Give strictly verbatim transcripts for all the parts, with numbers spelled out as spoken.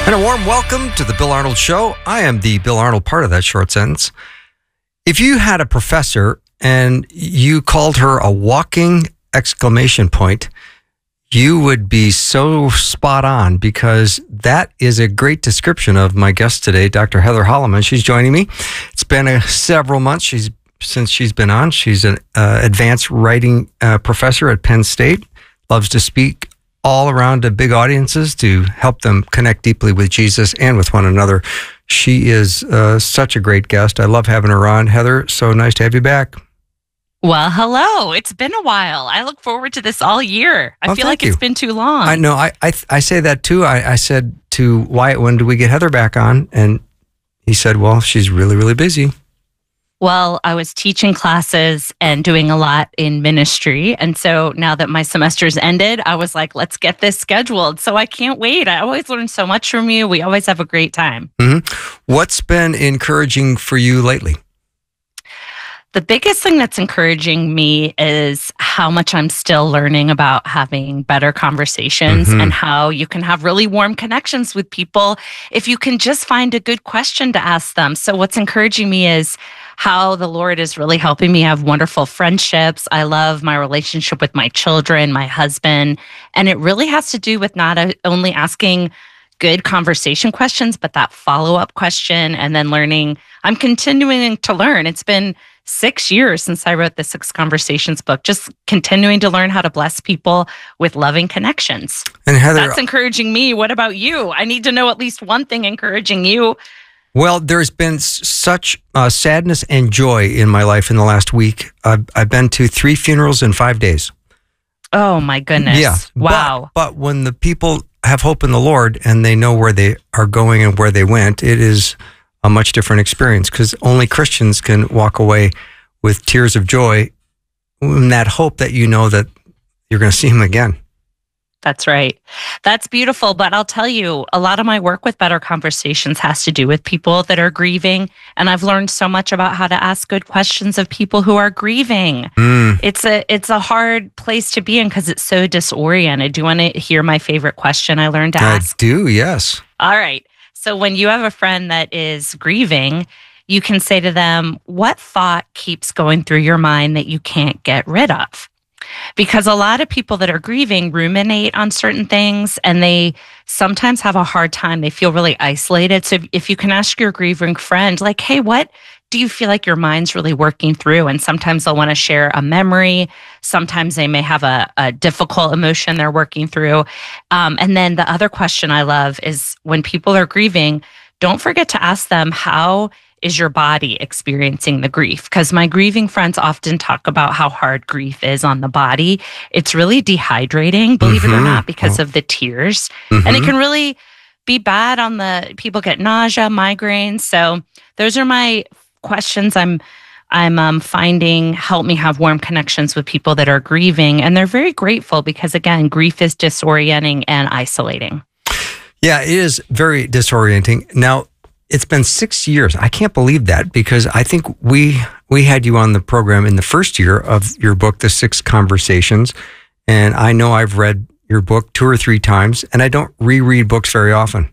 And a warm welcome to the Bill Arnold Show. I am the Bill Arnold part of that short sentence. If you had a professor and you called her a walking exclamation point, you would be so spot on, because that is a great description of my guest today, Doctor Heather Holleman. She's joining me. It's been a, several months she's since she's been on. She's an uh, advanced writing uh, professor at Penn State, loves to speak all around to big audiences to help them connect deeply with Jesus and with one another. She is uh, such a great guest. I love having her on. Heather, so nice to have you back. Well, hello. It's been a while. I look forward to this all year. I oh, feel like you. It's been too long. I know. I I, I say that too. I, I said to Wyatt, when do we get Heather back on? And he said, well, she's really, really busy. Well, I was teaching classes and doing a lot in ministry. And so now that my semester's ended, I was like, let's get this scheduled. So I can't wait. I always learn so much from you. We always have a great time. Mm-hmm. What's been encouraging for you lately? The biggest thing that's encouraging me is how much I'm still learning about having better conversations mm-hmm. and how you can have really warm connections with people if you can just find a good question to ask them. So what's encouraging me is how the Lord is really helping me have wonderful friendships. I love my relationship with my children, my husband, and it really has to do with not a, only asking good conversation questions, but that follow-up question and then learning. I'm continuing to learn. It's been six years since I wrote the Six Conversations book, just continuing to learn how to bless people with loving connections. And Heather, that's encouraging me. What about you? I need to know at least one thing encouraging you. Well, there's been s- such uh, sadness and joy in my life in the last week. I've, I've been to three funerals in five days. Oh, my goodness. Yeah. Wow. But, but when the people have hope in the Lord and they know where they are going and where they went, it is a much different experience, because only Christians can walk away with tears of joy and that hope that you know that you're going to see him again. That's right. That's beautiful. But I'll tell you, a lot of my work with Better Conversations has to do with people that are grieving. And I've learned so much about how to ask good questions of people who are grieving. Mm. It's a it's a hard place to be in because it's so disoriented. Do you want to hear my favorite question I learned to I ask? I do, yes. All right. So when you have a friend that is grieving, you can say to them, what thought keeps going through your mind that you can't get rid of? Because a lot of people that are grieving ruminate on certain things and they sometimes have a hard time. They feel really isolated. So if, if you can ask your grieving friend, like, hey, what do you feel like your mind's really working through? And sometimes they'll want to share a memory. Sometimes they may have a, a difficult emotion they're working through. Um, and then the other question I love is when people are grieving, don't forget to ask them, how is your body experiencing the grief? Because my grieving friends often talk about how hard grief is on the body. It's really dehydrating, believe mm-hmm. it or not, because oh. of the tears. Mm-hmm. And it can really be bad on the, people get nausea, migraines. So those are my questions I'm I'm um, finding help me have warm connections with people that are grieving. And they're very grateful because, again, grief is disorienting and isolating. Yeah, it is very disorienting. Now, it's been six years. I can't believe that, because I think we we had you on the program in the first year of your book, The Six Conversations. And I know I've read your book two or three times, and I don't reread books very often.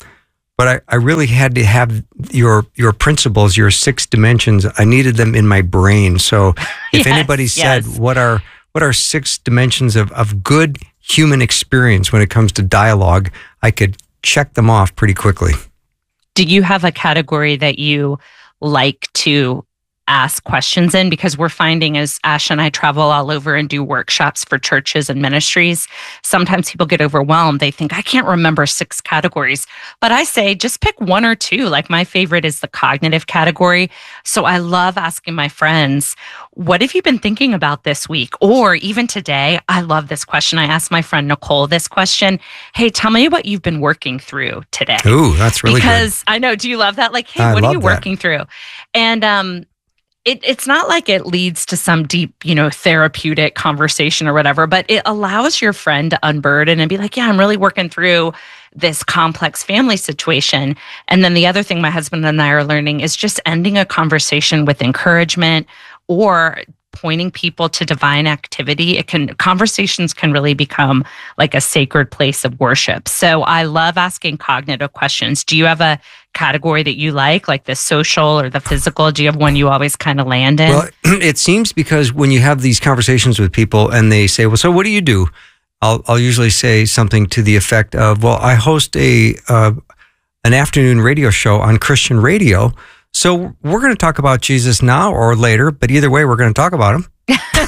But I, I really had to have your your principles, your six dimensions. I needed them in my brain. So if yes, anybody said, yes. what are what are six dimensions of, of good human experience when it comes to dialogue, I could check them off pretty quickly. Do you have a category that you like to ask questions in? Because we're finding, as Ash and I travel all over and do workshops for churches and ministries, sometimes people get overwhelmed. They think, I can't remember six categories. But I say, just pick one or two. Like my favorite is the cognitive category. So I love asking my friends, what have you been thinking about this week? Or even today, I love this question. I asked my friend Nicole this question. Hey, tell me what you've been working through today. Ooh, that's really because, good. Because I know, do you love that? Like, hey, I what are you that. working through? And, um, It, it's not like it leads to some deep, you know, therapeutic conversation or whatever, but it allows your friend to unburden and be like, yeah, I'm really working through this complex family situation. And then the other thing my husband and I are learning is just ending a conversation with encouragement or pointing people to divine activity, it can conversations can really become like a sacred place of worship. So I love asking cognitive questions. Do you have a category that you like, like the social or the physical? Do you have one you always kind of land in? Well, it seems because when you have these conversations with people and they say, well, so what do you do? I'll, I'll usually say something to the effect of, well, I host a uh, an afternoon radio show on Christian radio. So we're going to talk about Jesus now or later, but either way, we're going to talk about him.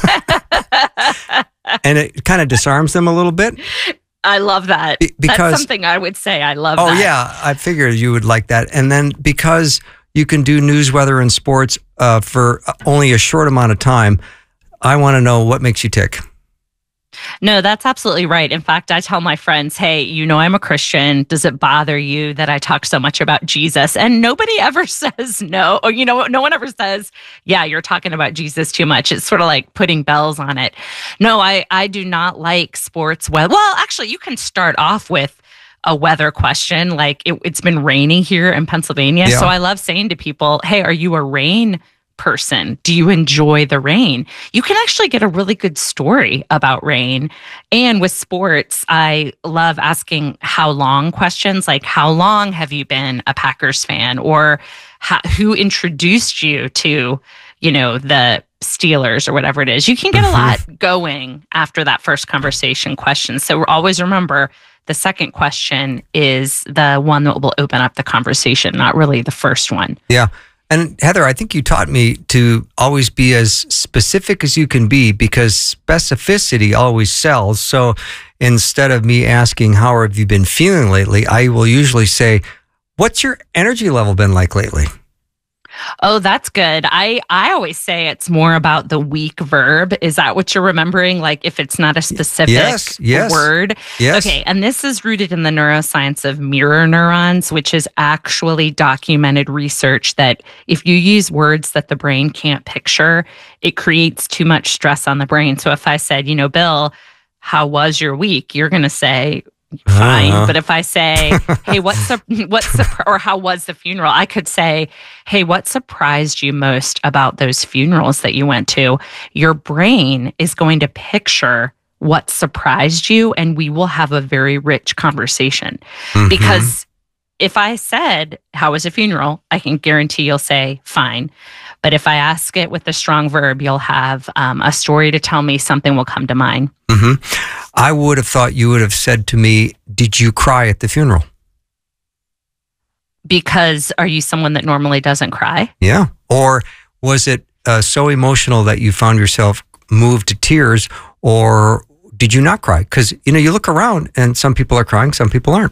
And it kind of disarms them a little bit. I love that. Be- because, That's something I would say. I love oh, that. Oh, yeah. I figured you would like that. And then because you can do news, weather, and sports uh, for only a short amount of time, I want to know what makes you tick. No, that's absolutely right. In fact, I tell my friends, hey, you know, I'm a Christian. Does it bother you that I talk so much about Jesus? And nobody ever says no. Or, you know, no one ever says, yeah, you're talking about Jesus too much. It's sort of like putting bells on it. No, I, I do not like sports. Well, well, actually, you can start off with a weather question. Like it, it's been raining here in Pennsylvania. Yeah. So I love saying to people, hey, are you a rain person? Do you enjoy the rain? You can actually get a really good story about rain. And with sports, I love asking how long questions, like how long have you been a Packers fan, or how, who introduced you to, you know, the Steelers or whatever it is. You can get a lot going after that first conversation question. So always remember, the second question is the one that will open up the conversation, not really the first one. Yeah. And Heather, I think you taught me to always be as specific as you can be, because specificity always sells. So instead of me asking, how have you been feeling lately? I will usually say, what's your energy level been like lately? Oh, that's good. I, I always say it's more about the weak verb. Is that what you're remembering? Like if it's not a specific yes, yes, word? Yes. Okay. And this is rooted in the neuroscience of mirror neurons, which is actually documented research that if you use words that the brain can't picture, it creates too much stress on the brain. So if I said, you know, Bill, how was your week? You're going to say, fine. Uh-huh. But if I say, hey, what's the, what's the, or how was the funeral? I could say, hey, what surprised you most about those funerals that you went to? Your brain is going to picture what surprised you, and we will have a very rich conversation. Mm-hmm. Because if I said, how was a funeral? I can guarantee you'll say, fine. But if I ask it with a strong verb, you'll have um, a story to tell me, something will come to mind. Mm-hmm. I would have thought you would have said to me, did you cry at the funeral? Because are you someone that normally doesn't cry? Yeah. Or was it uh, so emotional that you found yourself moved to tears, or did you not cry? Because, you know, you look around and some people are crying, some people aren't.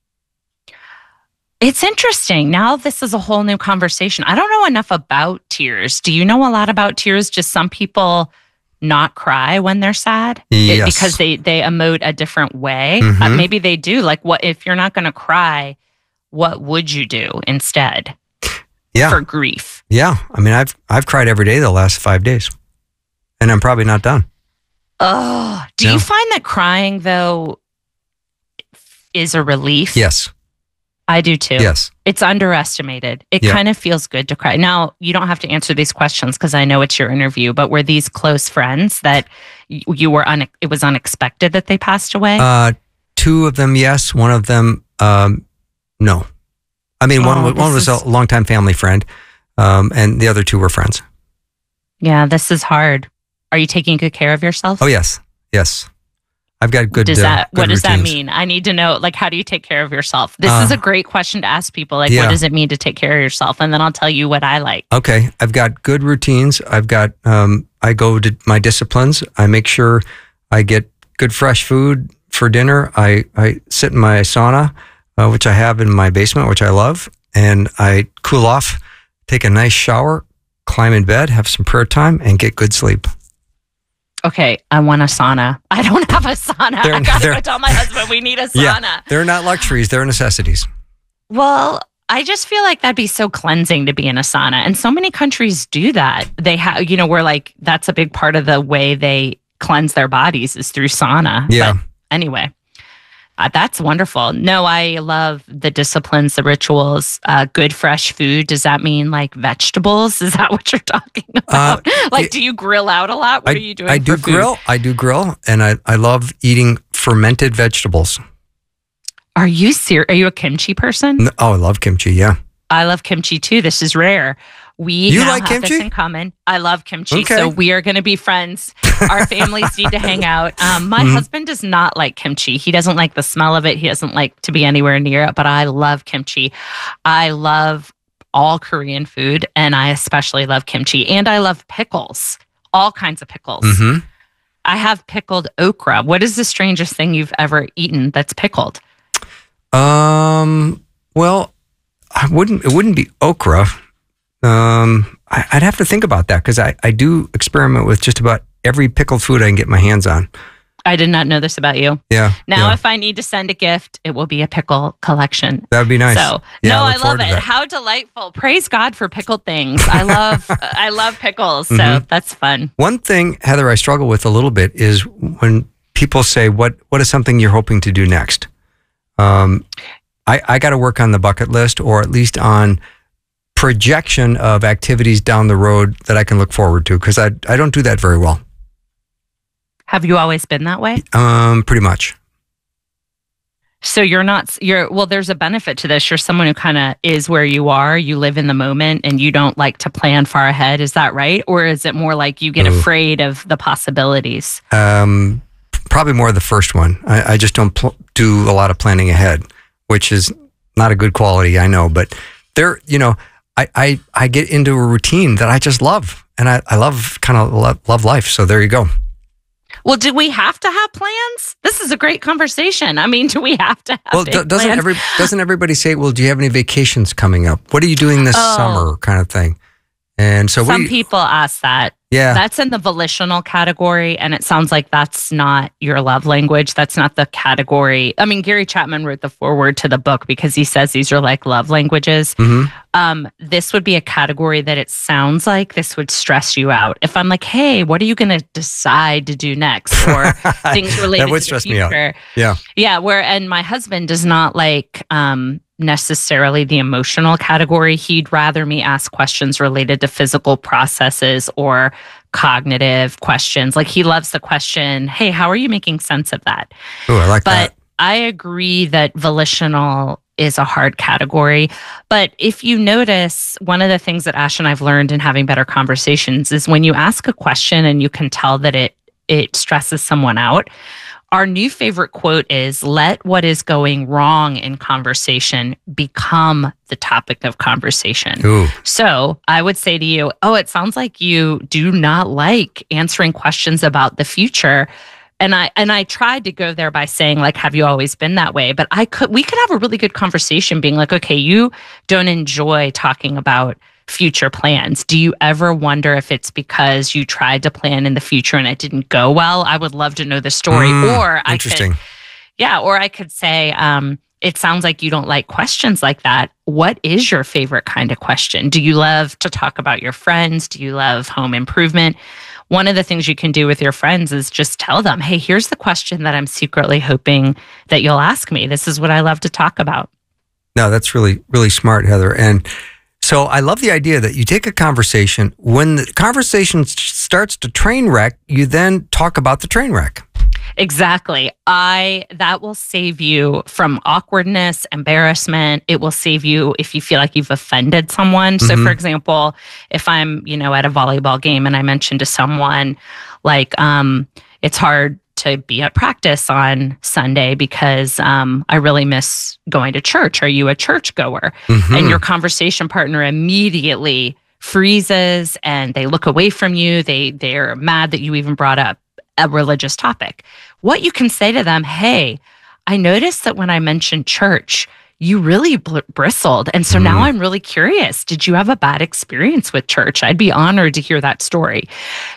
It's interesting. Now this is a whole new conversation. I don't know enough about tears. Do you know a lot about tears? Just some people not cry when they're sad? Yes. It, because they, they emote a different way. Mm-hmm. Uh, maybe they do. Like, what if you're not going to cry, what would you do instead? Yeah. For grief? Yeah. I mean, I've I've cried every day the last five days. And I'm probably not done. Oh, do no. you find that crying, though, is a relief? Yes. I do too. Yes. It's underestimated. It yeah. kind of feels good to cry. Now, you don't have to answer these questions because I know it's your interview, but were these close friends that you were, un- it was unexpected that they passed away? Uh, two of them, yes. One of them, um, no. I mean, one, oh, one was is... a longtime family friend, um, and the other two were friends. Yeah, this is hard. Are you taking good care of yourself? Oh, yes. Yes. I've got good. Does that? Uh, good what does routines. that mean? I need to know. Like, how do you take care of yourself? This uh, is a great question to ask people. Like, yeah. what does it mean to take care of yourself? And then I'll tell you what I like. Okay, I've got good routines. I've got. Um, I go to my disciplines. I make sure I get good fresh food for dinner. I I sit in my sauna, uh, which I have in my basement, which I love, and I cool off, take a nice shower, climb in bed, have some prayer time, and get good sleep. Okay, I want a sauna. I don't have a sauna. They're, I gotta go tell my husband we need a sauna. Yeah, they're not luxuries, they're necessities. Well, I just feel like that'd be so cleansing to be in a sauna. And so many countries do that. They have, you know, we're like, that's a big part of the way they cleanse their bodies is through sauna. Yeah. But anyway, Uh, that's wonderful. No, I love the disciplines, the rituals, uh, good fresh food. Does that mean like vegetables? Is that what you're talking about? Uh, like, it, do you grill out a lot? What I, are you doing I do for food? grill. I do grill, and I, I love eating fermented vegetables. Are you serious? Are you a kimchi person? No, oh, I love kimchi, yeah. I love kimchi too. This is rare. We you now like have kimchi? this in common. I love kimchi, okay. so we are going to be friends. Our families need to hang out. Um, my mm-hmm. husband does not like kimchi. He doesn't like the smell of it. He doesn't like to be anywhere near it, but I love kimchi. I love all Korean food, and I especially love kimchi. And I love pickles, all kinds of pickles. Mm-hmm. I have pickled okra. What is the strangest thing you've ever eaten that's pickled? Um, well, I wouldn't, it wouldn't be okra. Um, I, I'd have to think about that because I, I do experiment with just about every pickled food I can get my hands on. I did not know this about you. Yeah. Now, yeah. if I need to send a gift, it will be a pickle collection. That would be nice. So, yeah, no, I, I love it. How delightful. Praise God for pickled things. I love, I love pickles. So mm-hmm. that's fun. One thing, Heather, I struggle with a little bit is when people say, what, what is something you're hoping to do next? Um, I, I got to work on the bucket list, or at least on projection of activities down the road that I can look forward to, because I I don't do that very well. Have you always been that way? Um, pretty much. So you're not, you're, well, there's a benefit to this. You're someone who kind of is where you are. You live in the moment and you don't like to plan far ahead. Is that right? Or is it more like you get Ooh. afraid of the possibilities? Um, probably more the first one. I, I just don't pl- do a lot of planning ahead, which is not a good quality, I know. But there, you know, I, I, I get into a routine that I just love. And I, I love kind of love, love life. So there you go. Well, do we have to have plans? This is a great conversation. I mean, do we have to have well, doesn't plans? every doesn't everybody say, well, do you have any vacations coming up? What are you doing this oh. summer kind of thing? And so some you, people ask that. Yeah. That's in the volitional category. And it sounds like that's not your love language. That's not the category. I mean, Gary Chapman wrote the foreword to the book because he says these are like love languages. Mm-hmm. Um, this would be a category that it sounds like this would stress you out. If I'm like, hey, what are you going to decide to do next? Or things related that would to stress the future. me out. Yeah. Yeah. Where, and my husband does not like, um, necessarily the emotional category. He'd rather me ask questions related to physical processes or cognitive questions. Like he loves the question, hey, how are you making sense of that? Oh, I like but that. But I agree that volitional is a hard category. But if you notice, one of the things that Ash and I've learned in having better conversations is when you ask a question and you can tell that it it stresses someone out, our new favorite quote is, let what is going wrong in conversation become the topic of conversation. Ooh. So I would say to you, oh, it sounds like you do not like answering questions about the future. And I and I tried to go there by saying, like, have you always been that way? But I could we could have a really good conversation being like, okay, you don't enjoy talking about future plans. Do you ever wonder if it's because you tried to plan in the future and it didn't go well? I would love to know the story. Mm, or I interesting. could, yeah, or I could say, um, it sounds like you don't like questions like that. What is your favorite kind of question? Do you love to talk about your friends? Do you love home improvement? One of the things you can do with your friends is just tell them, hey, here's the question that I'm secretly hoping that you'll ask me. This is what I love to talk about. No, that's really, really smart, Heather. And so I love the idea that you take a conversation. When the conversation starts to train wreck, you then talk about the train wreck. Exactly. I that will save you from awkwardness, embarrassment. It will save you if you feel like you've offended someone. Mm-hmm. So for example, if I'm, you know, at a volleyball game and I mention to someone like, um, it's hard to be at practice on Sunday because um, I really miss going to church. Are you a churchgoer? Mm-hmm. And your conversation partner immediately freezes and they look away from you. They, they're mad that you even brought up a religious topic. What you can say to them, hey, I noticed that when I mentioned church, you really bl- bristled. And so mm. now I'm really curious. Did you have a bad experience with church? I'd be honored to hear that story.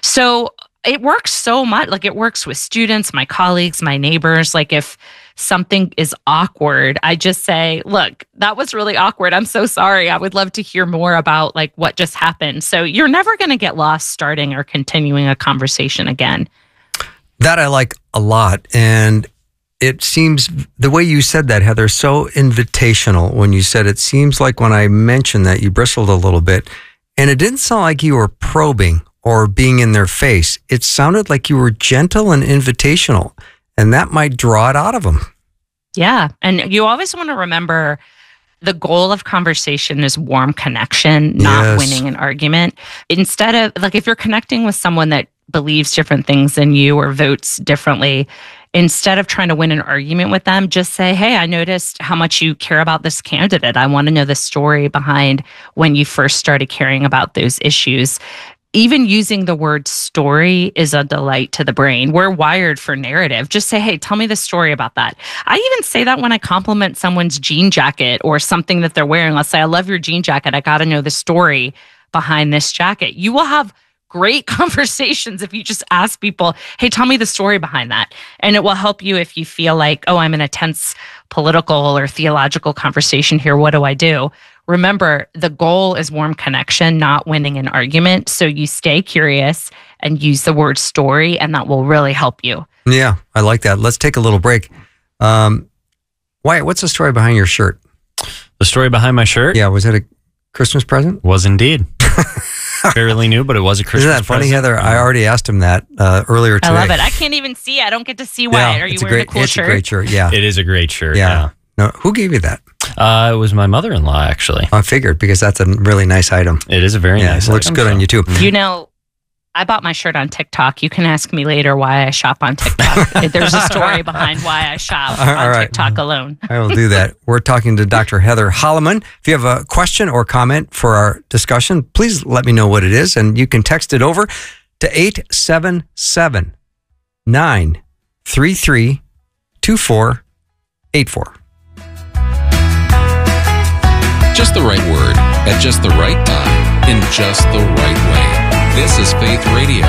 So it works so much. Like it works with students, my colleagues, my neighbors. Like if something is awkward, I just say, look, that was really awkward. I'm so sorry. I would love to hear more about like what just happened. So you're never going to get lost starting or continuing a conversation again. That I like a lot. And it seems, the way you said that, Heather, so invitational when you said it. Seems like when I mentioned that, you bristled a little bit. And it didn't sound like you were probing or being in their face. It sounded like you were gentle and invitational, and that might draw it out of them. Yeah. And you always want to remember the goal of conversation is warm connection, not Yes. winning an argument. Instead of, like, if you're connecting with someone that believes different things than you or votes differently, instead of trying to win an argument with them, just say, hey, I noticed how much you care about this candidate. I want to know the story behind when you first started caring about those issues. Even using the word story is a delight to the brain. We're wired for narrative. Just say, hey, tell me the story about that. I even say that when I compliment someone's jean jacket or something that they're wearing. Let's say, I love your jean jacket. I got to know the story behind this jacket. You will have great conversations if you just ask people, hey, tell me the story behind that. And it will help you if you feel like, oh, I'm in a tense political or theological conversation here. What do I do? Remember, the goal is warm connection, not winning an argument. So you stay curious and use the word story, and that will really help you. Yeah, I like that. Let's take a little break. Um, Wyatt, what's the story behind your shirt? The story behind my shirt? Yeah, was it a Christmas present? Was indeed. Fairly new, but it was a Christmas Isn't that funny, present. Heather? I already asked him that uh, earlier today. I love it. I can't even see. I don't get to see Wyatt. Yeah, Are you it's a wearing great, a cool it's shirt? a great shirt, yeah. It is a great shirt. Yeah. Yeah. No, who gave you that? Uh, it was my mother-in-law, actually. I figured, because that's a really nice item. It is a very Yeah, nice it looks item, good so- on you too. You know, I bought my shirt on TikTok. You can ask me later why I shop on TikTok. There's a story behind why I shop All on right. TikTok alone. I will do that. We're talking to Doctor Heather Holleman. If you have a question or comment for our discussion, please let me know what it is, and you can text it over to eight seven seven, nine three three, two four eight four. Just the right word at just the right time in just the right way. This is Faith Radio.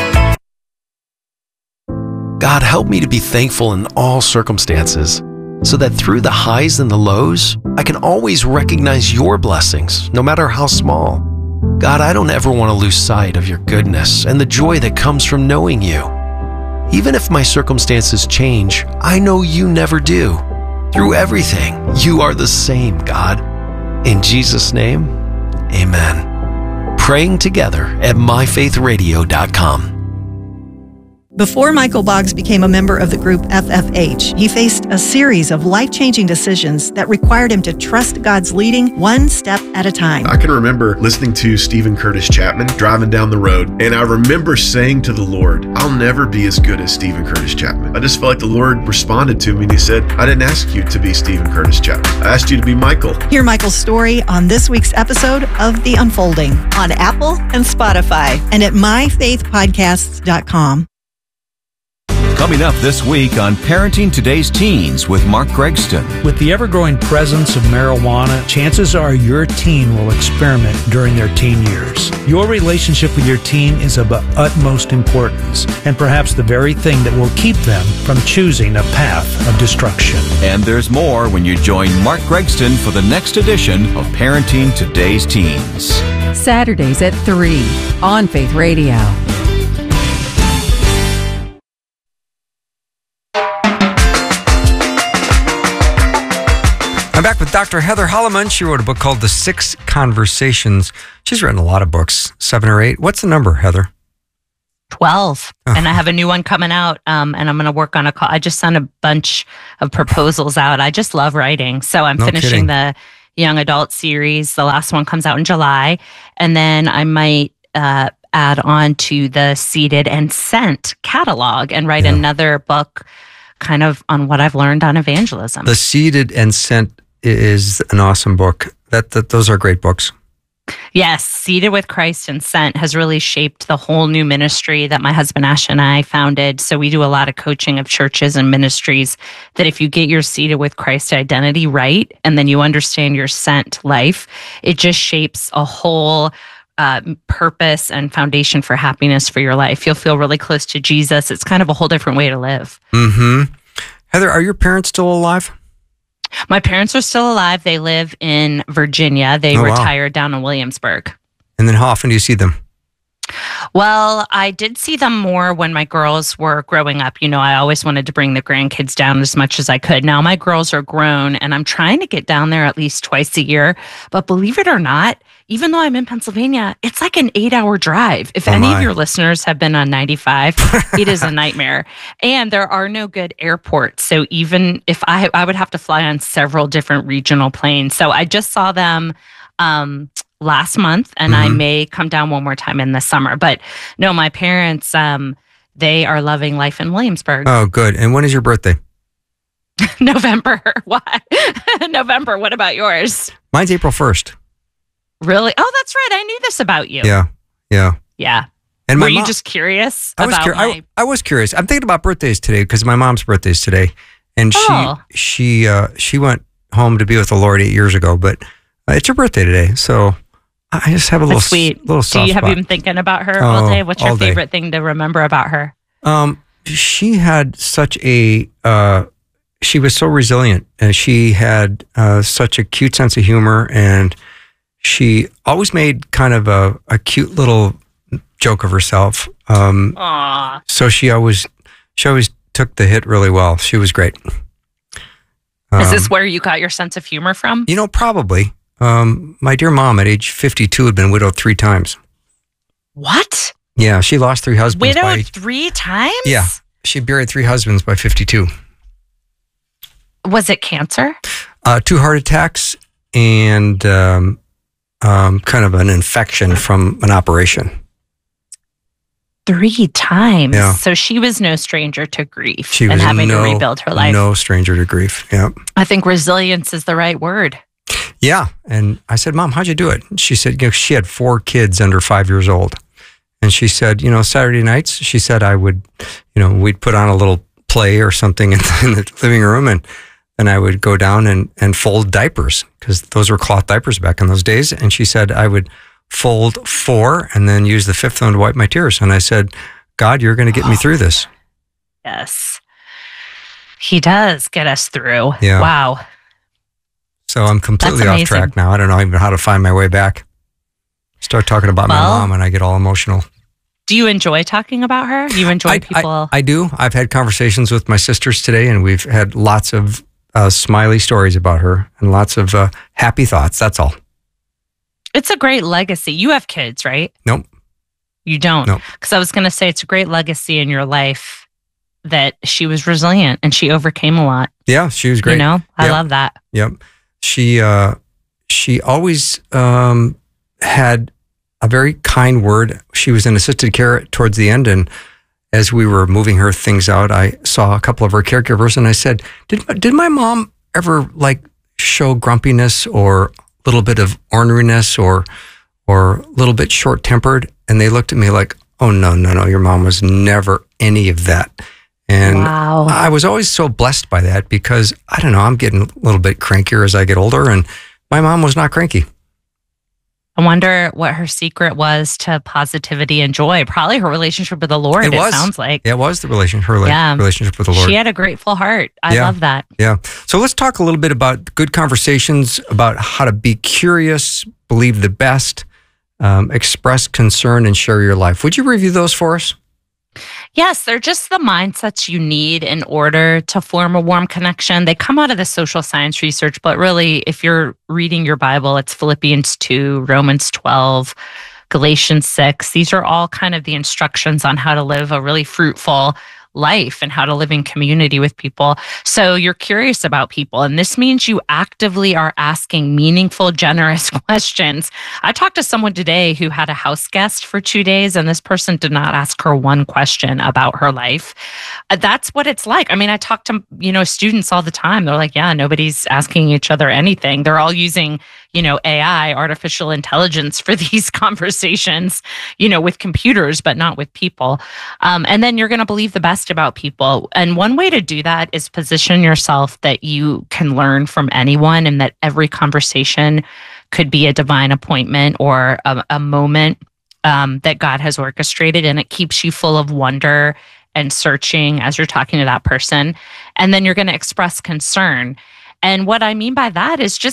God, help me to be thankful in all circumstances, so that through the highs and the lows, I can always recognize your blessings, no matter how small. God, I don't ever want to lose sight of your goodness and the joy that comes from knowing you. Even if my circumstances change, I know you never do. Through everything, you are the same, God. In Jesus' name, amen. Praying together at my faith radio dot com. Before Michael Boggs became a member of the group F F H, he faced a series of life-changing decisions that required him to trust God's leading one step at a time. I can remember listening to Stephen Curtis Chapman driving down the road, and I remember saying to the Lord, I'll never be as good as Stephen Curtis Chapman. I just felt like the Lord responded to me, and he said, I didn't ask you to be Stephen Curtis Chapman. I asked you to be Michael. Hear Michael's story on this week's episode of The Unfolding on Apple and Spotify and at my faith podcasts dot com. Coming up this week on Parenting Today's Teens with Mark Gregston. With the ever-growing presence of marijuana, chances are your teen will experiment during their teen years. Your relationship with your teen is of utmost importance, and perhaps the very thing that will keep them from choosing a path of destruction. And there's more when you join Mark Gregston for the next edition of Parenting Today's Teens. Saturdays at three on Faith Radio. I'm back with Doctor Heather Holleman. She wrote a book called The Six Conversations. She's written a lot of books, seven or eight. What's the number, Heather? twelve. Oh. And I have a new one coming out, um, and I'm going to work on a call. I just sent a bunch of proposals out. I just love writing. So I'm No finishing kidding. the young adult series. The last one comes out in July. And then I might uh, add on to the Seated and Sent catalog and write Yeah. another book kind of on what I've learned on evangelism. The Seated and Sent is an awesome book. That, that Those are great books. Yes, Seated with Christ and Sent has really shaped the whole new ministry that my husband Ash and I founded. So we do a lot of coaching of churches and ministries that if you get your Seated with Christ identity right, and then you understand your sent life, it just shapes a whole uh, purpose and foundation for happiness for your life. You'll feel really close to Jesus. It's kind of a whole different way to live. Mm-hmm. Heather, are your parents still alive? My parents are still alive. They live in Virginia. They Oh, wow. retired down in Williamsburg. And then how often do you see them? Well, I did see them more when my girls were growing up. You know, I always wanted to bring the grandkids down as much as I could. Now my girls are grown and I'm trying to get down there at least twice a year. But believe it or not, even though I'm in Pennsylvania, it's like an eight hour drive. If Oh, any my. of your listeners have been on ninety-five, it is a nightmare. And there are no good airports. So even if I, I would have to fly on several different regional planes. So I just saw them um, last month and I Mhm. may come down one more time in the summer. But no, my parents, um, they are loving life in Williamsburg. Oh, good. And when is your birthday? November. Why? November. What about yours? Mine's April first. Really? Oh, that's right. I knew this about you. Yeah. Yeah. Yeah. And Were my you mom- just curious I was, about cur- my... I, I was curious. I'm thinking about birthdays today because my mom's birthday is today. And she Oh. she uh, she went home to be with the Lord eight years ago, but uh, it's her birthday today. So I just have a little That's sweet. s- little Do soft you have spot. you been thinking about her all Oh, day? What's your all day. favorite thing to remember about her? Um, she had such a, uh, she was so resilient and she had uh, such a cute sense of humor, and she always made kind of a, a cute little joke of herself. Um, Aw. so she always, she always took the hit really well. She was great. Is this Um, where you got your sense of humor from? You know, probably. Um, my dear mom at age fifty-two had been widowed three times. What? Yeah, she lost three husbands. Widowed by, three times? Yeah, she buried three husbands by fifty-two. Was it cancer? Uh, two heart attacks and um, um, kind of an infection from an operation. Three times. Yeah. So she was no stranger to grief She and was having no, to rebuild her life. no stranger to grief. Yeah. I think resilience is the right word. Yeah. And I said, Mom, how'd you do it? She said, you know, she had four kids under five years old. And she said, you know, Saturday nights, she said I would, you know, we'd put on a little play or something in the, in the living room, and then I would go down and, and fold diapers, because those were cloth diapers back in those days. And she said I would fold four and then use the fifth one to wipe my tears. And I said, God, you're going to get me through this. Yes. He does get us through. Yeah. Wow. So I'm completely That's off amazing. track now. I don't know even how to find my way back. Start talking about my Well, mom and I get all emotional. Do you enjoy talking about her? You enjoy I, people? I, I do. I've had conversations with my sisters today, and we've had lots of uh, smiley stories about her and lots of uh, happy thoughts. That's all. It's a great legacy. You have kids, right? Nope. You don't? Nope. Because I was going to say it's a great legacy in your life that she was resilient and she overcame a lot. Yeah, she was great. You know, I Yep. love that. Yep. She uh, she always um, had a very kind word. She was in assisted care towards the end, and as we were moving her things out, I saw a couple of her caregivers, and I said, "Did did my mom ever like show grumpiness or a little bit of orneriness or or a little bit short tempered?" And they looked at me like, "Oh no, no, no! Your mom was never any of that." And Wow. I was always so blessed by that, because I don't know, I'm getting a little bit crankier as I get older, and my mom was not cranky. I wonder what her secret was to positivity and joy. Probably her relationship with the Lord, it, It was. sounds like. It was the relation, her rela- Yeah. relationship with the Lord. She had a grateful heart. I Yeah. love that. Yeah. So let's talk a little bit about good conversations about how to be curious, believe the best, um, express concern, and share your life. Would you review those for us? Yes, they're just the mindsets you need in order to form a warm connection. They come out of the social science research, but really, if you're reading your Bible, it's Philippians two, Romans twelve, Galatians six. These are all kind of the instructions on how to live a really fruitful life and how to live in community with people. So you're curious about people, and this means you actively are asking meaningful, generous questions. I talked to someone today who had a house guest for two days, and this person did not ask her one question about her life. Uh, That's what it's like. I mean, I talk to, you know, students all the time. They're like, yeah, nobody's asking each other anything. They're all using, you know, A I, artificial intelligence, for these conversations, you know, with computers, but not with people. Um, and then you're going to believe the best about people. And one way to do that is position yourself that you can learn from anyone, and that every conversation could be a divine appointment or a, a moment um, that God has orchestrated, and it keeps you full of wonder and searching as you're talking to that person. And then you're going to express concern. And what I mean by that is just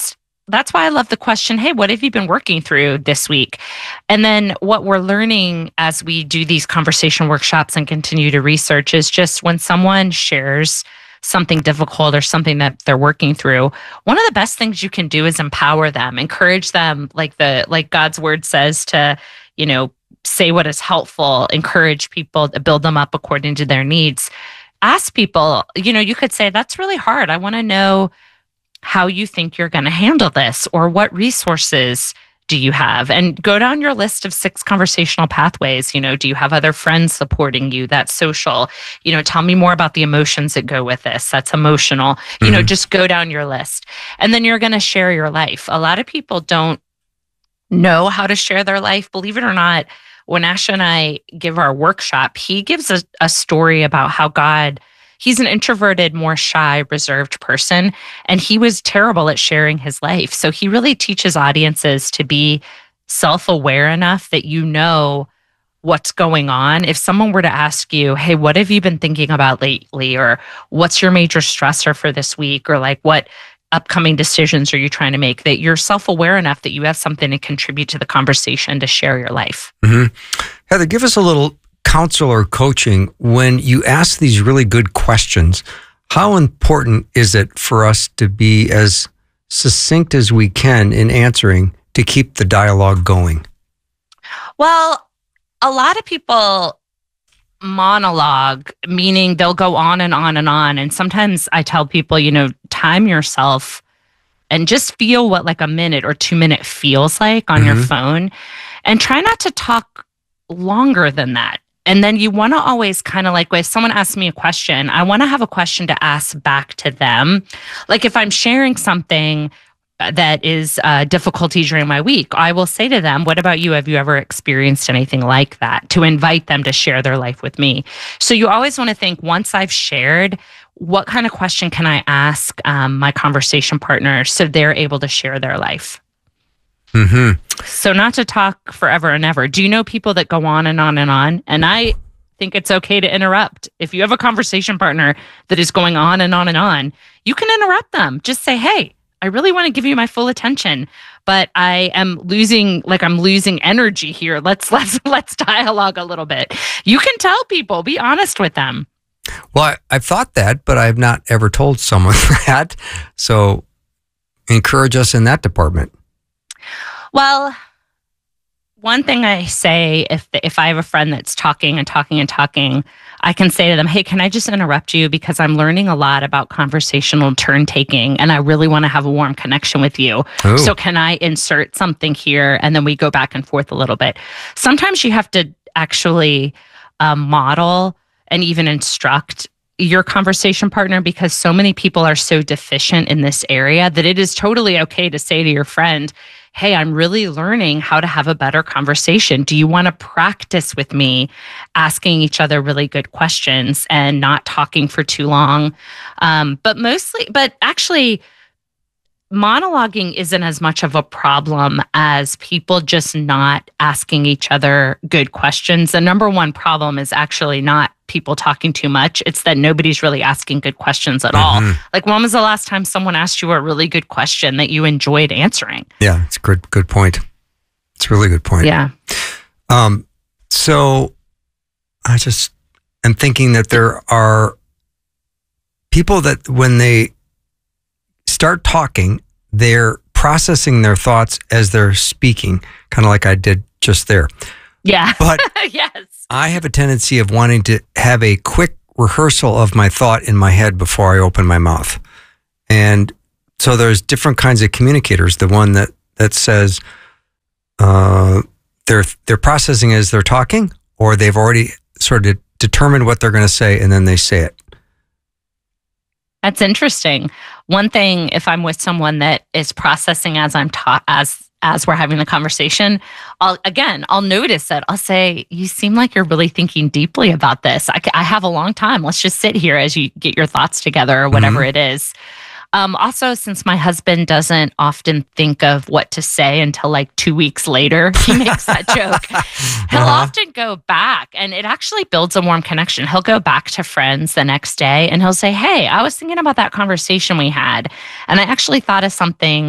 that's why I love the question, hey, what have you been working through this week? And then what we're learning as we do these conversation workshops and continue to research is just when someone shares something difficult or something that they're working through, one of the best things you can do is empower them, encourage them, like the like God's word says, to, you know, say what is helpful, encourage people to build them up according to their needs. Ask people, you know, you could say, that's really hard. I want to know how you think you're going to handle this, or what resources do you have? And go down your list of six conversational pathways. You know, do you have other friends supporting you? That's social. You know, tell me more about the emotions that go with this. That's emotional. You mm-hmm. know, just go down your list. And then you're going to share your life. A lot of people don't know how to share their life. Believe it or not, when Ash and I give our workshop, he gives a, a story about how God, he's an introverted, more shy, reserved person, and he was terrible at sharing his life. So he really teaches audiences to be self-aware enough that you know what's going on. If someone were to ask you, hey, what have you been thinking about lately? Or what's your major stressor for this week? Or like, what upcoming decisions are you trying to make? That you're self-aware enough that you have something to contribute to the conversation to share your life. Mm-hmm. Heather, give us a little counsel or coaching when you ask these really good questions. How important is it for us to be as succinct as we can in answering to keep the dialogue going? Well, a lot of people monologue, meaning they'll go on and on and on. And sometimes I tell people, you know, time yourself and just feel what like a minute or two minute feels like on mm-hmm. your phone, and try not to talk longer than that. And then you want to always kind of like, when someone asks me a question, I want to have a question to ask back to them. Like if I'm sharing something that is uh, difficulty during my week, I will say to them, what about you? Have you ever experienced anything like that? To invite them to share their life with me. So you always want to think, once I've shared, what kind of question can I ask um, my conversation partner so they're able to share their life? Mm-hmm. So not to talk forever and ever. Do you know people that go on and on and on? And I think it's okay to interrupt. If you have a conversation partner that is going on and on and on, you can interrupt them. Just say, hey, I really want to give you my full attention, but I am losing, like I'm losing energy here. Let's, let's, let's dialogue a little bit. You can tell people, be honest with them. Well, I, I've thought that, but I've not ever told someone that. So encourage us in that department. Well, one thing I say, if if I have a friend that's talking and talking and talking, I can say to them, hey, can I just interrupt you? Because I'm learning a lot about conversational turn taking, and I really want to have a warm connection with you. Ooh. So can I insert something here? And then we go back and forth a little bit. Sometimes you have to actually uh, model and even instruct your conversation partner, because so many people are so deficient in this area that it is totally okay to say to your friend, hey, I'm really learning how to have a better conversation. Do you want to practice with me asking each other really good questions and not talking for too long? Um, but mostly, but actually, monologuing isn't as much of a problem as people just not asking each other good questions. The number one problem is actually not people talking too much. It's that nobody's really asking good questions at mm-hmm. all. Like, when was the last time someone asked you a really good question that you enjoyed answering? Yeah, it's a good, good point. It's a really good point. Yeah. Um, so I just am thinking that there are people that when they start talking, they're processing their thoughts as they're speaking, kind of like I did just there. Yeah. But yes. I have a tendency of wanting to have a quick rehearsal of my thought in my head before I open my mouth. And so there's different kinds of communicators. The one that, that says uh, they're they're processing as they're talking, or they've already sort of determined what they're going to say and then they say it. That's interesting. One thing, if I'm with someone that is processing as I'm taught, as as we're having the conversation, I'll again, I'll notice it. I'll say, you seem like you're really thinking deeply about this. I, I have a long time. Let's just sit here as you get your thoughts together or whatever mm-hmm. it is. Um, also, since my husband doesn't often think of what to say until like two weeks later, he makes that joke. He'll uh-huh. often go back, and it actually builds a warm connection. He'll go back to friends the next day and he'll say, hey, I was thinking about that conversation we had, and I actually thought of something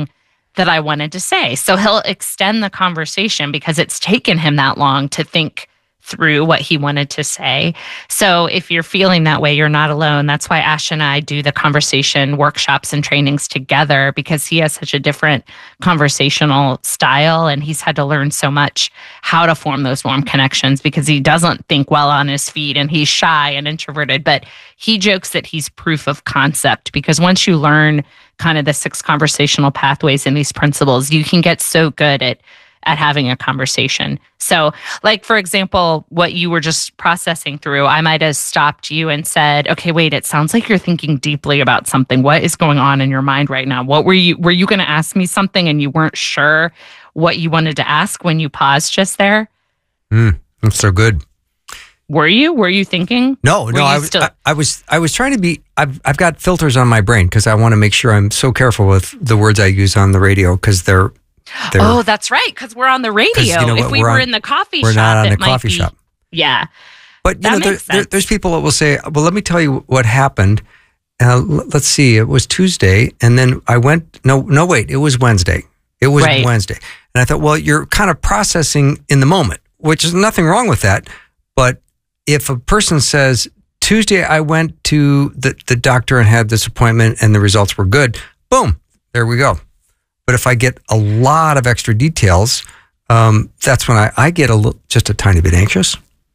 that I wanted to say. So he'll extend the conversation because it's taken him that long to think through what he wanted to say. So if you're feeling that way, you're not alone. That's why Ash and I do the conversation workshops and trainings together, because he has such a different conversational style and he's had to learn so much how to form those warm connections because he doesn't think well on his feet and he's shy and introverted. But he jokes that he's proof of concept, because once you learn kind of the six conversational pathways and these principles, you can get so good at at having a conversation. So like, for example, what you were just processing through, I might have stopped you and said, okay, wait, it sounds like you're thinking deeply about something. What is going on in your mind right now? What were you, were you going to ask me something and you weren't sure what you wanted to ask when you paused just there? Mm, that's so good. Were you, were you thinking? No, were no, I was, still- I, I was, I was trying to be, I've, I've got filters on my brain because I want to make sure I'm so careful with the words I use on the radio because they're, They're, oh, that's right. Because we're on the radio. You know if we we're were on, in the coffee we're shop, not on it the might coffee be, shop. Yeah, but you that know, there, makes there, sense. there's people that will say, "Well, let me tell you what happened." Uh, l- let's see. It was Tuesday, and then I went. No, no, wait. It was Wednesday. It was Right. Wednesday, and I thought, well, you're kind of processing in the moment, which is nothing wrong with that. But if a person says Tuesday, I went to the the doctor and had this appointment, and the results were good, boom, there we go. But if I get a lot of extra details, um, that's when I, I get a little, just a tiny bit anxious.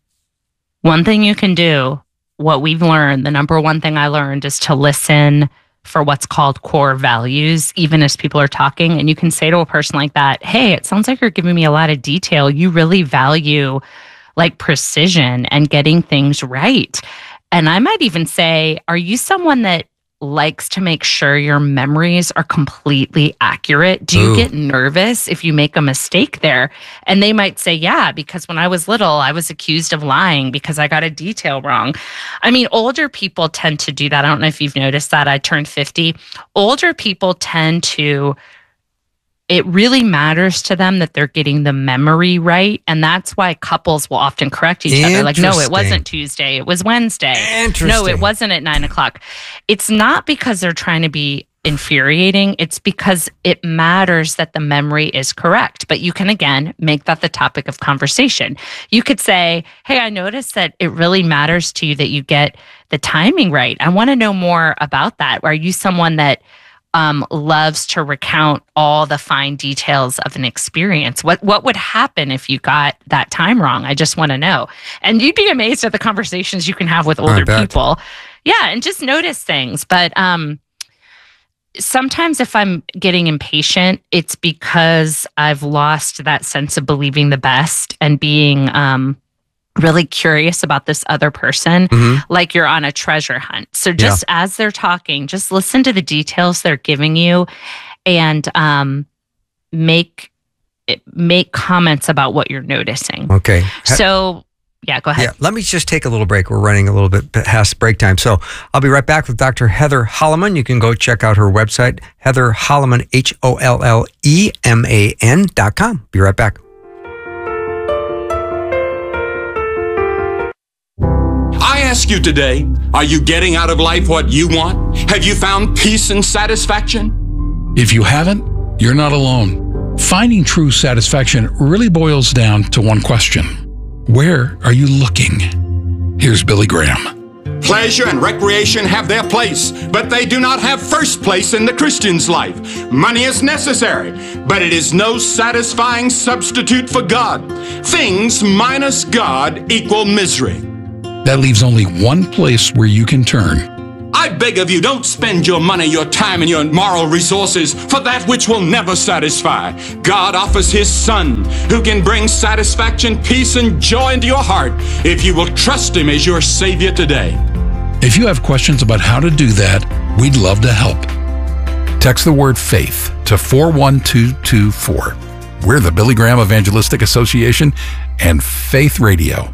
One thing you can do, what we've learned, the number one thing I learned is to listen for what's called core values, even as people are talking. And you can say to a person like that, hey, it sounds like you're giving me a lot of detail. You really value like precision and getting things right. And I might even say, are you someone that likes to make sure your memories are completely accurate? Do you Ooh. get nervous if you make a mistake there? And they might say, yeah, because when I was little, I was accused of lying because I got a detail wrong. I mean, older people tend to do that. I don't know if you've noticed that. I turned fifty. Older people tend to, it really matters to them that they're getting the memory right. And that's why couples will often correct each other. Like, no, it Interesting. wasn't Tuesday. It was Wednesday. Interesting. No, it wasn't at nine o'clock. It's not because they're trying to be infuriating. It's because it matters that the memory is correct. But you can, again, make that the topic of conversation. You could say, hey, I noticed that it really matters to you that you get the timing right. I want to know more about that. Are you someone that Um, loves to recount all the fine details of an experience? What what would happen if you got that time wrong? I just want to know. And you'd be amazed at the conversations you can have with older bet. people. Yeah, and just notice things. But um, sometimes if I'm getting impatient, it's because I've lost that sense of believing the best and being um, really curious about this other person, Mhm. like you're on a treasure hunt. So just as they're talking, just listen to the details they're giving you and um, make make comments about what you're noticing. Okay. Ha- So, yeah, go ahead. Yeah, let me just take a little break. We're running a little bit past break time. So I'll be right back with Doctor Heather Holleman. You can go check out her website, Heather Holleman, H O L L E M A N dot com. Be right back. I ask you today, are you getting out of life what you want? Have you found peace and satisfaction? If you haven't, you're not alone. Finding true satisfaction really boils down to one question. Where are you looking? Here's Billy Graham. Pleasure and recreation have their place, but they do not have first place in the Christian's life. Money is necessary, but it is no satisfying substitute for God. Things minus God equal misery. That leaves only one place where you can turn. I beg of you, don't spend your money, your time, and your moral resources for that which will never satisfy. God offers His Son, who can bring satisfaction, peace, and joy into your heart if you will trust Him as your Savior today. If you have questions about how to do that, we'd love to help. Text the word FAITH to four one two two four. We're the Billy Graham Evangelistic Association and Faith Radio.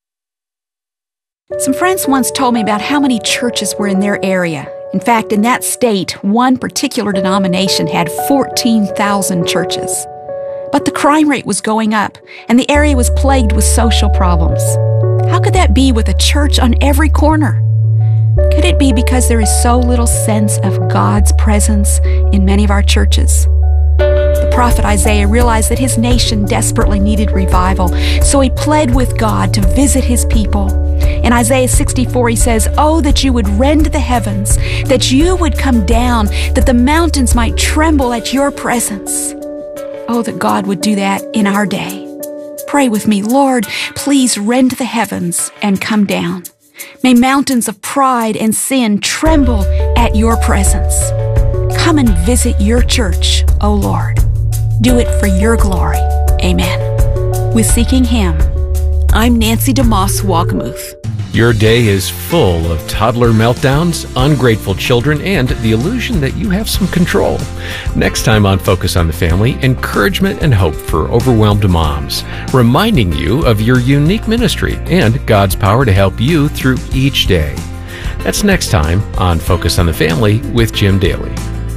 Some friends once told me about how many churches were in their area. In fact, in that state, one particular denomination had fourteen thousand churches. But the crime rate was going up, and the area was plagued with social problems. How could that be with a church on every corner? Could it be because there is so little sense of God's presence in many of our churches? prophet Isaiah realized that his nation desperately needed revival, so he pled with God to visit his people. In Isaiah sixty-four, he says, "Oh, that you would rend the heavens, that you would come down, that the mountains might tremble at your presence." Oh, that God would do that in our day. Pray with me, Lord, please rend the heavens and come down. May mountains of pride and sin tremble at your presence. Come and visit your church, O Lord. Do it for your glory. Amen. With Seeking Him, I'm Nancy DeMoss Walkamuth. Your day is full of toddler meltdowns, ungrateful children, and the illusion that you have some control. Next time on Focus on the Family, encouragement and hope for overwhelmed moms, reminding you of your unique ministry and God's power to help you through each day. That's next time on Focus on the Family with Jim Daly.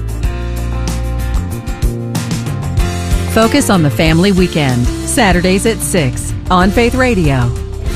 Focus on the Family Weekend, Saturdays at six on Faith Radio.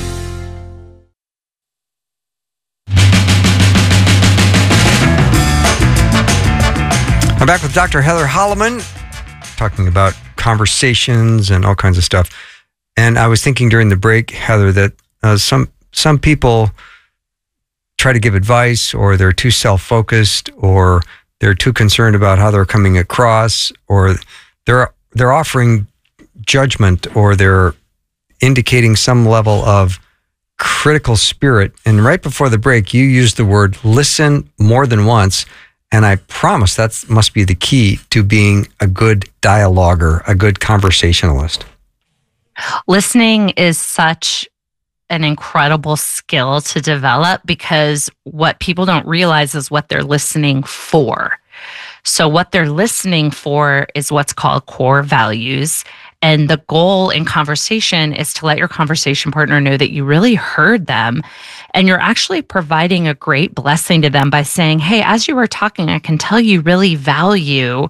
I'm back with Doctor Heather Holleman, talking about conversations and all kinds of stuff. And I was thinking during the break, Heather, that uh, some some people try to give advice, or they're too self-focused, or they're too concerned about how they're coming across, or they're they're offering judgment, or they're indicating some level of critical spirit. And right before the break, you used the word listen more than once. And I promise that must be the key to being a good dialoguer, a good conversationalist. Listening is such an incredible skill to develop, because what people don't realize is what they're listening for. So what they're listening for is what's called core values. And the goal in conversation is to let your conversation partner know that you really heard them, and you're actually providing a great blessing to them by saying, "Hey, as you were talking, I can tell you really value,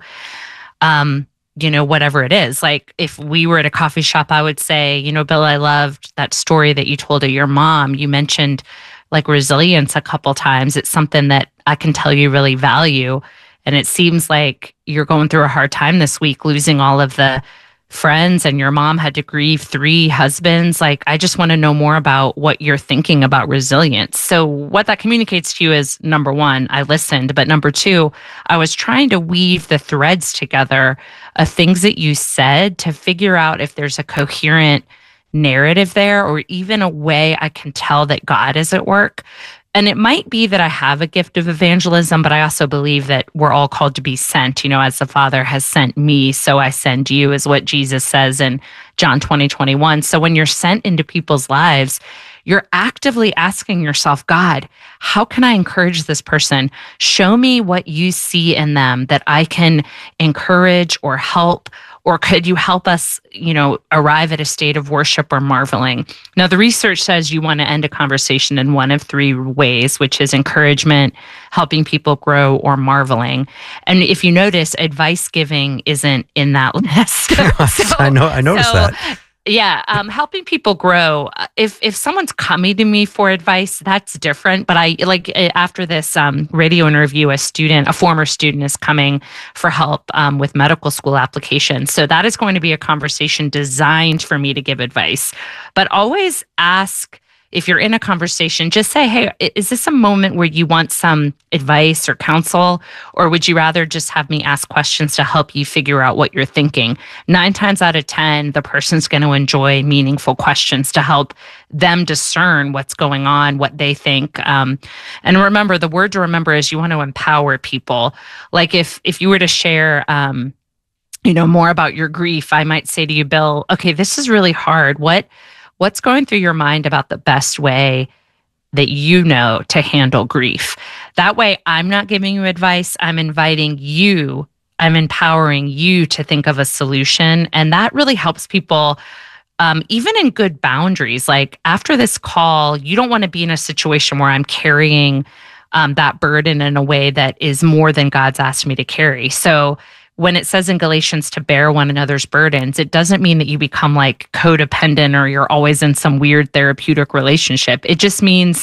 um, you know, whatever it is." Like if we were at a coffee shop, I would say, "You know, Bill, I loved that story that you told of your mom. You mentioned like resilience a couple times. It's something that I can tell you really value. And it seems like you're going through a hard time this week, losing all of the friends, and your mom had to grieve three husbands. Like, I just want to know more about what you're thinking about resilience." So what that communicates to you is, number one, I listened, but number two, I was trying to weave the threads together of things that you said to figure out if there's a coherent narrative there, or even a way I can tell that God is at work. And it might be that I have a gift of evangelism, but I also believe that we're all called to be sent. You know, as the Father has sent me, so I send you, is what Jesus says in John twenty, twenty-one. So when you're sent into people's lives, you're actively asking yourself, "God, how can I encourage this person? Show me what you see in them that I can encourage or help. Or could you help us, you know, arrive at a state of worship or marveling?" Now, the research says you want to end a conversation in one of three ways, which is encouragement, helping people grow, or marveling. And if you notice, advice giving isn't in that list. so, I know, I noticed so, that. Yeah, um, helping people grow. If if someone's coming to me for advice, that's different. But I like after this um, radio interview, a student, a former student, is coming for help um, with medical school applications. So that is going to be a conversation designed for me to give advice. But always ask. If you're in a conversation, just say, "Hey, is this a moment where you want some advice or counsel? Or would you rather just have me ask questions to help you figure out what you're thinking?" Nine times out of ten, the person's going to enjoy meaningful questions to help them discern what's going on, what they think. Um, and remember, the word to remember is you want to empower people. Like if if you were to share, um, you know, more about your grief, I might say to you, "Bill, okay, this is really hard. What What's going through your mind about the best way that you know to handle grief?" That way, I'm not giving you advice. I'm inviting you. I'm empowering you to think of a solution. And that really helps people, um, even in good boundaries. Like after this call, you don't want to be in a situation where I'm carrying um, that burden in a way that is more than God's asked me to carry. So when it says in Galatians to bear one another's burdens, it doesn't mean that you become like codependent or you're always in some weird therapeutic relationship. It just means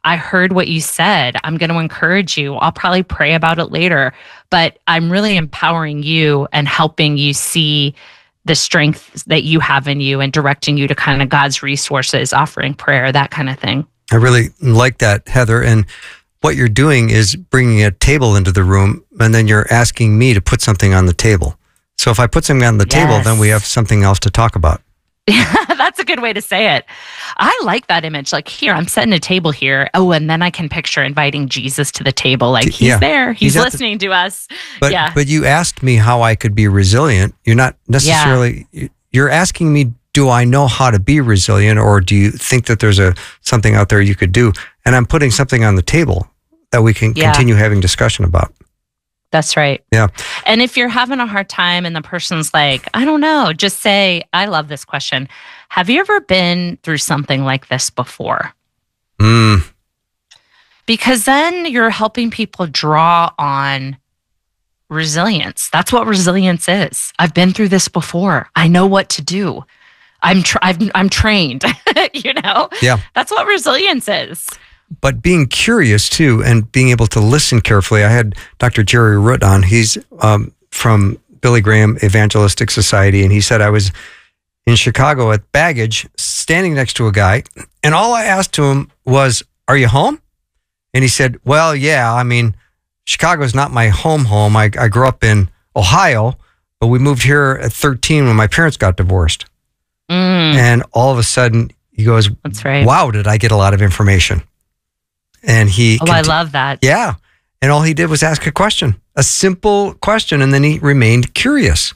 I heard what you said. I'm going to encourage you. I'll probably pray about it later, but I'm really empowering you and helping you see the strength that you have in you and directing you to kind of God's resources, offering prayer, that kind of thing. I really like that, Heather. And what you're doing is bringing a table into the room, and then you're asking me to put something on the table. So if I put something on the Yes. table, then we have something else to talk about. That's a good way to say it. I like that image. Like, here, I'm setting a table here. Oh, and then I can picture inviting Jesus to the table. Like, he's Yeah. there. He's, He's at the- listening to us. But yeah. but you asked me how I could be resilient. You're not necessarily, you're asking me, do I know how to be resilient, or do you think that there's a something out there you could do? And I'm putting something on the table that we can Yeah. continue having discussion about. That's right. Yeah. And if you're having a hard time and the person's like, I don't know, just say, I love this question. Have you ever been through something like this before? Mm. Because then you're helping people draw on resilience. That's what resilience is. I've been through this before. I know what to do. I'm tra- I'm, I'm trained, you know? Yeah. That's what resilience is. But being curious too, and being able to listen carefully. I had Doctor Jerry Root on. He's um, from Billy Graham Evangelistic Society, and he said, I was in Chicago at Baggage, standing next to a guy, and all I asked to him was, are you home? And he said, well, yeah, I mean, Chicago's not my home home. I, I grew up in Ohio, but we moved here at thirteen when my parents got divorced. Mm. And all of a sudden, he goes, That's right. wow, did I get a lot of information? And he, Oh, I conti- love that. yeah. And all he did was ask a question, a simple question. And then he remained curious.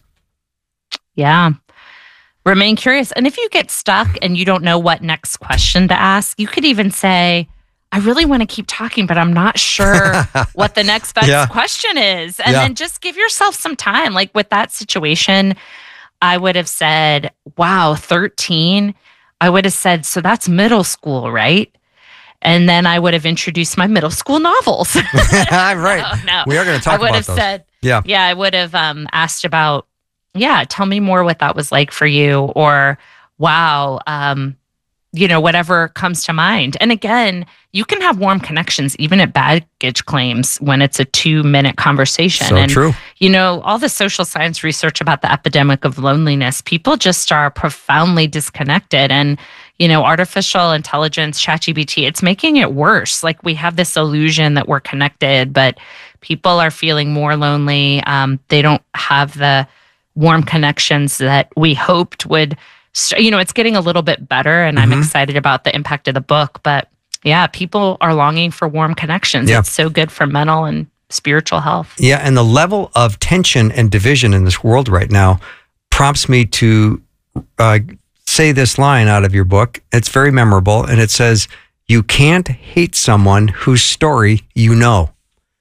Yeah. Remain curious. And if you get stuck and you don't know what next question to ask, you could even say, I really want to keep talking, but I'm not sure what the next best Yeah. question is. And Yeah. then just give yourself some time. Like with that situation, I would have said, wow, thirteen. I would have said, so that's middle school, right? And then I would have introduced my middle school novels. Right. No, no. We are going to talk I would about have those. said, Yeah. yeah, I would have um, asked about, yeah, tell me more what that was like for you, or wow, um, you know, whatever comes to mind. And again, you can have warm connections even at baggage claims when it's a two minute conversation. So and, true. you know, all the social science research about the epidemic of loneliness, people just are profoundly disconnected. And, you know, artificial intelligence, ChatGPT, it's making it worse. Like we have this illusion that we're connected, but people are feeling more lonely. Um, they don't have the warm connections that we hoped would, st- you know, it's getting a little bit better, and I'm Mhm. excited about the impact of the book. But yeah, people are longing for warm connections. Yeah. It's so good for mental and spiritual health. Yeah. And the level of tension and division in this world right now prompts me to uh, say this line out of your book. It's very memorable. And it says, you can't hate someone whose story you know.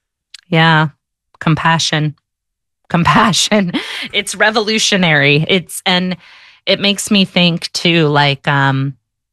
Yeah. Compassion. Compassion. It's revolutionary. It's, and it makes me think too, like, um,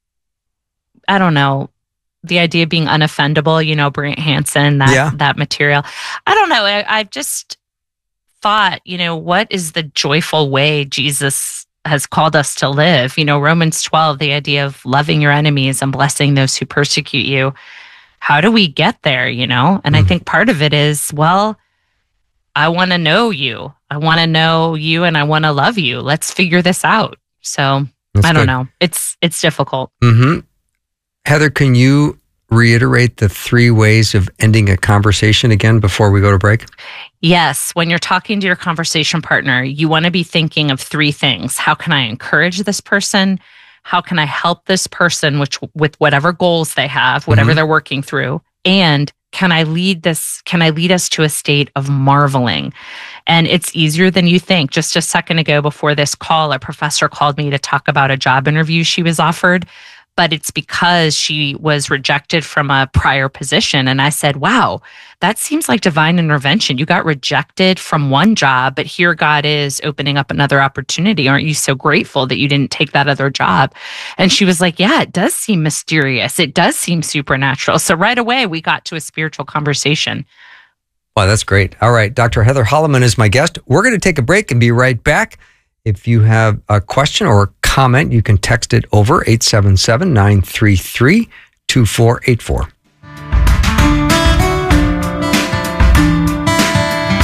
I don't know, the idea of being unoffendable, you know, Brant Hansen, that, Yeah. that material. I don't know. I, I've just thought, you know, what is the joyful way Jesus has called us to live? You know, Romans twelve, the idea of loving your enemies and blessing those who persecute you. How do we get there, you know? And I think part of it is, well, I want to know you. I want to know you and I want to love you. Let's figure this out. So That's I don't good. know. It's it's difficult. Mm-hmm. Heather, can you reiterate the three ways of ending a conversation again before we go to break? Yes, when you're talking to your conversation partner, you want to be thinking of three things. How can I encourage this person? How can I help this person which with whatever goals they have, whatever Mhm. they're working through? And can I lead this can I lead us to a state of marveling? And it's easier than you think. Just a second ago before this call, a professor called me to talk about a job interview she was offered, but it's because she was rejected from a prior position. And I said, wow, that seems like divine intervention. You got rejected from one job, but here God is opening up another opportunity. Aren't you so grateful that you didn't take that other job? And she was like, yeah, it does seem mysterious. It does seem supernatural. So right away, we got to a spiritual conversation. Wow, that's great. All right. Doctor Heather Holleman is my guest. We're going to take a break and be right back. If you have a question or a comment, you can text it over eight seven seven, nine three three, two four eight four.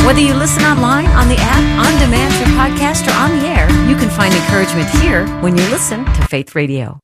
Whether you listen online, on the app, on demand through podcast, or on the air, you can find encouragement here when you listen to Faith Radio.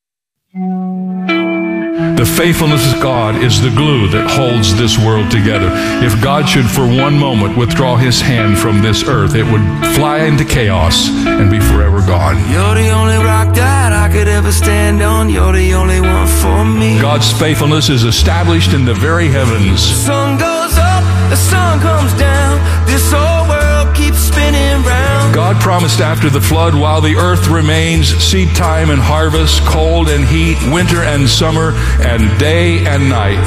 The faithfulness of God is the glue that holds this world together. If God should for one moment withdraw his hand from this earth, it would fly into chaos and be forever gone. You're the only rock that I could ever stand on. You're the only one for me. God's faithfulness is established in the very heavens. The sun goes up, the sun comes down. This whole world keeps spinning round. God promised after the flood, while the earth remains, seed time and harvest, cold and heat, winter and summer, and day and night,